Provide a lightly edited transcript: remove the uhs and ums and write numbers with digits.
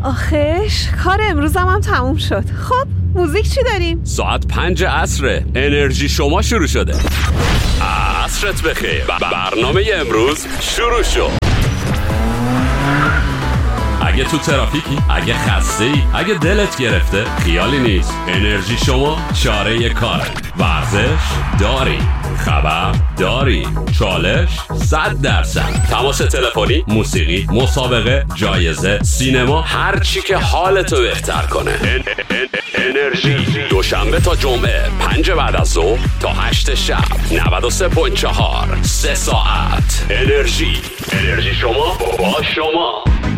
آخش کار امروزم هم تموم شد. خب موزیک چی داریم؟ ساعت 5 عصر انرژی شما شروع شده. عصرت بخیر. برنامه امروز شروع شد. اگه تو ترافیکی، اگه خسته‌ای، اگه دلت گرفته، خیالی نیست. انرژی شما چاره کاره. ورزش داری، خبر داری، چالش 100%. تماس تلفنی، موسیقی، مسابقه، جایزه، سینما، هر چی که حالتو بهتر کنه. انرژی دوشنبه تا جمعه 5 بعد از ظهر تا 8 شب 93.4 3 ساعت. انرژی شما با شما.